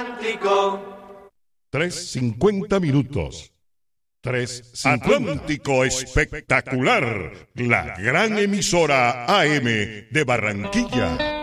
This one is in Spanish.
3:50 minutos. 3:50. Atlántico Espectacular, la gran emisora AM de Barranquilla.